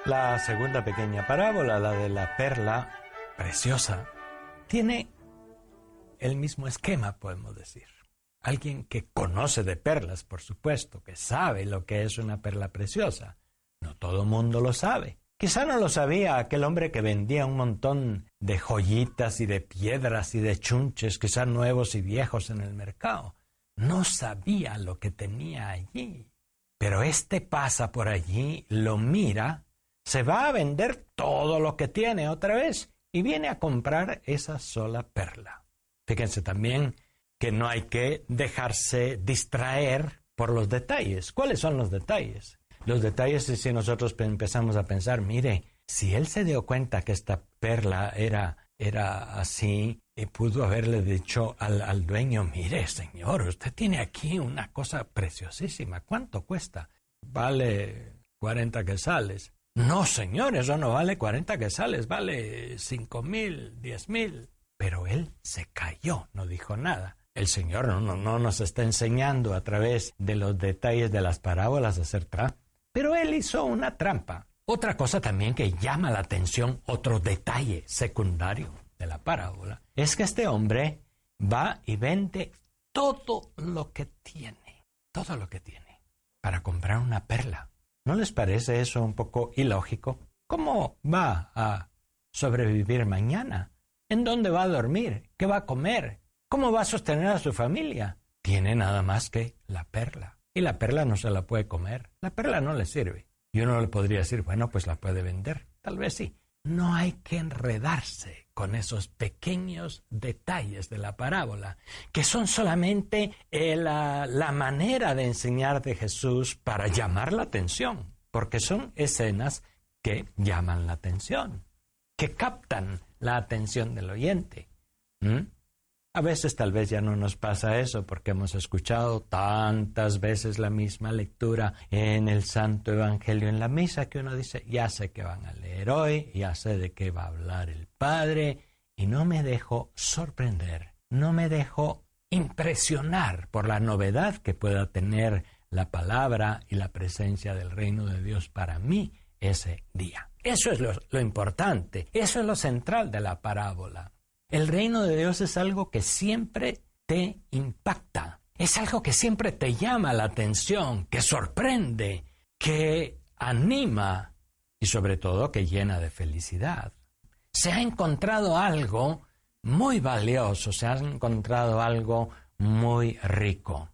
La segunda pequeña parábola, la de la perla preciosa, tiene el mismo esquema, podemos decir. Alguien que conoce de perlas, por supuesto, que sabe lo que es una perla preciosa. No todo mundo lo sabe. Quizá no lo sabía aquel hombre que vendía un montón de joyitas y de piedras y de chunches, quizá nuevos y viejos en el mercado. No sabía lo que tenía allí. Pero este pasa por allí, lo mira, se va a vender todo lo que tiene otra vez y viene a comprar esa sola perla. Fíjense también que no hay que dejarse distraer por los detalles. ¿Cuáles son los detalles? Los detalles es si nosotros empezamos a pensar, mire, si él se dio cuenta que esta perla era así, y pudo haberle dicho al dueño, mire, señor, usted tiene aquí una cosa preciosísima, ¿cuánto cuesta? Vale 40 quetzales. No, señor, eso no vale 40 quetzales, vale 5,000, 10,000. Pero él se calló, no dijo nada. El Señor no nos está enseñando a través de los detalles de las parábolas a hacer trampa. Pero él hizo una trampa. Otra cosa también que llama la atención, otro detalle secundario de la parábola, es que este hombre va y vende todo lo que tiene, para comprar una perla. ¿No les parece eso un poco ilógico? ¿Cómo va a sobrevivir mañana? ¿En dónde va a dormir? ¿Qué va a comer? ¿Cómo va a sostener a su familia? Tiene nada más que la perla. Y la perla no se la puede comer. La perla no le sirve. Y uno le podría decir, bueno, pues la puede vender. Tal vez sí. No hay que enredarse con esos pequeños detalles de la parábola, que son solamente la manera de enseñar de Jesús para llamar la atención, porque son escenas que llaman la atención, que captan la atención del oyente. A veces tal vez ya no nos pasa eso porque hemos escuchado tantas veces la misma lectura en el Santo Evangelio en la misa que uno dice, ya sé que van a leer hoy, ya sé de qué va a hablar el Padre y no me dejo sorprender, no me dejo impresionar por la novedad que pueda tener la palabra y la presencia del reino de Dios para mí ese día. Eso es lo importante, eso es lo central de la parábola. El reino de Dios es algo que siempre te impacta, es algo que siempre te llama la atención, que sorprende, que anima y sobre todo que llena de felicidad. Se ha encontrado algo muy valioso, se ha encontrado algo muy rico.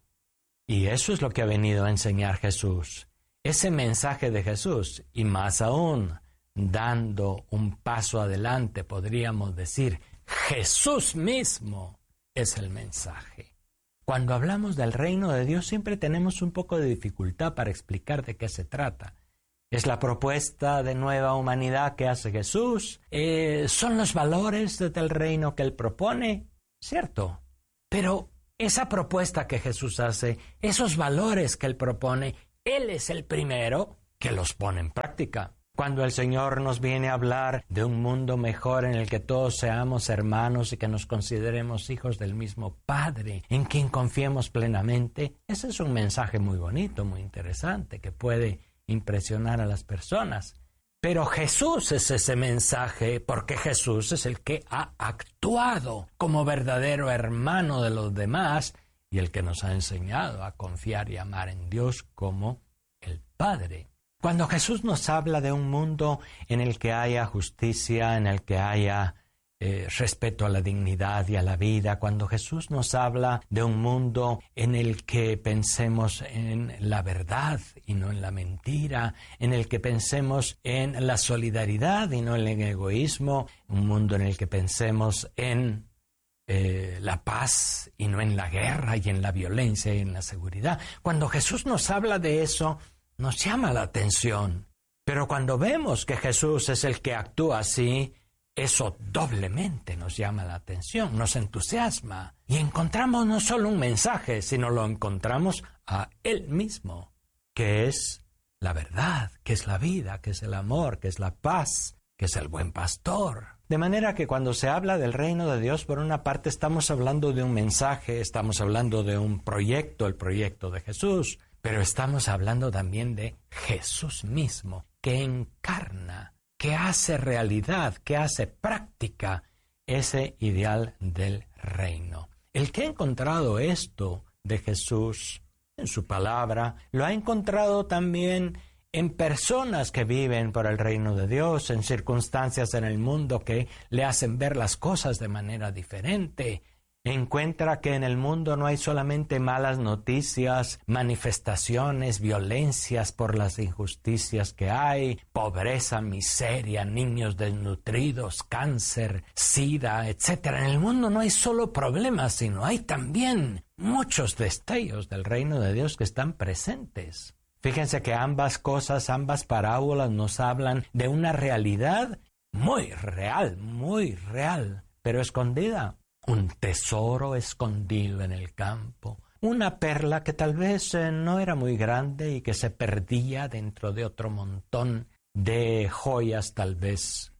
Y eso es lo que ha venido a enseñar Jesús. Ese mensaje de Jesús, y más aún, dando un paso adelante, podríamos decir, Jesús mismo es el mensaje. Cuando hablamos del reino de Dios siempre tenemos un poco de dificultad para explicar de qué se trata. ¿Es la propuesta de nueva humanidad que hace Jesús? ¿Son los valores del reino que Él propone? Cierto. Pero esa propuesta que Jesús hace, esos valores que Él propone, Él es el primero que los pone en práctica. Cuando el Señor nos viene a hablar de un mundo mejor en el que todos seamos hermanos y que nos consideremos hijos del mismo Padre, en quien confiemos plenamente, ese es un mensaje muy bonito, muy interesante, que puede impresionar a las personas. Pero Jesús es ese mensaje porque Jesús es el que ha actuado como verdadero hermano de los demás y el que nos ha enseñado a confiar y amar en Dios como el Padre. Cuando Jesús nos habla de un mundo en el que haya justicia, en el que haya respeto a la dignidad y a la vida, cuando Jesús nos habla de un mundo en el que pensemos en la verdad y no en la mentira, en el que pensemos en la solidaridad y no en el egoísmo, un mundo en el que pensemos en la paz y no en la guerra y en la violencia y en la seguridad. Cuando Jesús nos habla de eso, nos llama la atención. Pero cuando vemos que Jesús es el que actúa así, eso doblemente nos llama la atención, nos entusiasma. Y encontramos no solo un mensaje, sino lo encontramos a Él mismo, que es la verdad, que es la vida, que es el amor, que es la paz, que es el buen pastor. De manera que cuando se habla del reino de Dios, por una parte estamos hablando de un mensaje, estamos hablando de un proyecto, el proyecto de Jesús, pero estamos hablando también de Jesús mismo, que encarna, que hace realidad, que hace práctica ese ideal del reino. El que ha encontrado esto de Jesús en su palabra, lo ha encontrado también en personas que viven por el reino de Dios, en circunstancias en el mundo que le hacen ver las cosas de manera diferente. Encuentra que en el mundo no hay solamente malas noticias, manifestaciones, violencias por las injusticias que hay, pobreza, miseria, niños desnutridos, cáncer, sida, etc. En el mundo no hay solo problemas, sino hay también muchos destellos del reino de Dios que están presentes. Fíjense que ambas parábolas nos hablan de una realidad muy real, pero escondida. Un tesoro escondido en el campo, una perla que tal vez no era muy grande y que se perdía dentro de otro montón de joyas tal vez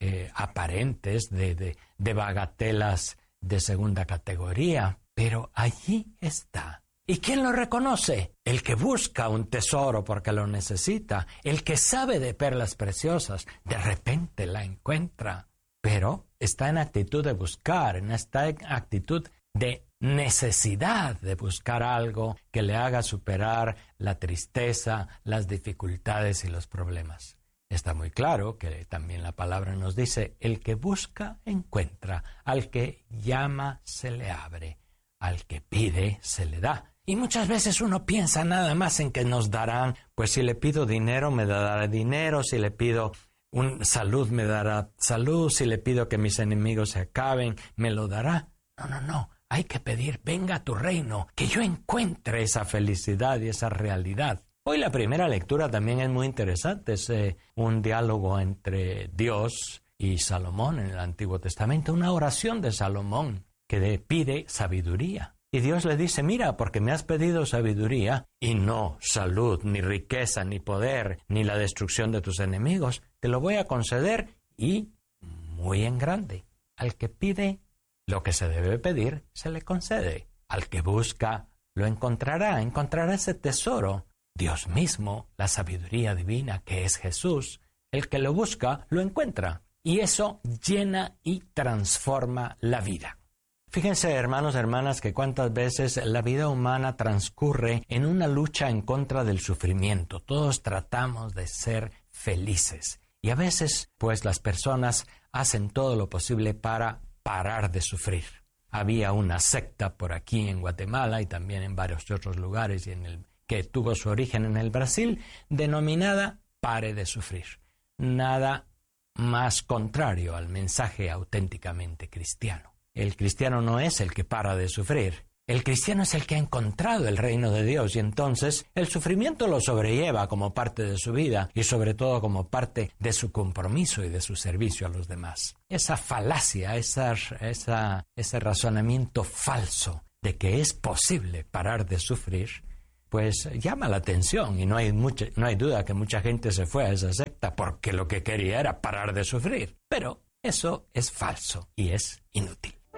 aparentes, de bagatelas de segunda categoría, pero allí está. ¿Y quién lo reconoce? El que busca un tesoro porque lo necesita, el que sabe de perlas preciosas, de repente la encuentra. Pero está en actitud de buscar, está en actitud de necesidad de buscar algo que le haga superar la tristeza, las dificultades y los problemas. Está muy claro que también la palabra nos dice, el que busca, encuentra, al que llama, se le abre, al que pide, se le da. Y muchas veces uno piensa nada más en que nos darán, pues si le pido dinero, me dará dinero, si le pido salud, me dará salud, si le pido que mis enemigos se acaben, me lo dará. No, hay que pedir, venga a tu reino, que yo encuentre esa felicidad y esa realidad. Hoy la primera lectura también es muy interesante, es un diálogo entre Dios y Salomón en el Antiguo Testamento, una oración de Salomón que le pide sabiduría. Y Dios le dice, mira, porque me has pedido sabiduría y no salud, ni riqueza, ni poder, ni la destrucción de tus enemigos, te lo voy a conceder y muy en grande. Al que pide lo que se debe pedir, se le concede. Al que busca, lo encontrará ese tesoro. Dios mismo, la sabiduría divina que es Jesús, el que lo busca, lo encuentra. Y eso llena y transforma la vida. Fíjense, hermanos, hermanas, que cuántas veces la vida humana transcurre en una lucha en contra del sufrimiento. Todos tratamos de ser felices. Y a veces, pues, las personas hacen todo lo posible para parar de sufrir. Había una secta por aquí en Guatemala y también en varios otros lugares que tuvo su origen en el Brasil, denominada Pare de Sufrir. Nada más contrario al mensaje auténticamente cristiano. El cristiano no es el que para de sufrir. El cristiano es el que ha encontrado el reino de Dios y entonces el sufrimiento lo sobrelleva como parte de su vida y sobre todo como parte de su compromiso y de su servicio a los demás. Esa falacia, ese razonamiento falso de que es posible parar de sufrir, pues llama la atención y no hay duda que mucha gente se fue a esa secta porque lo que quería era parar de sufrir. Pero eso es falso y es inútil.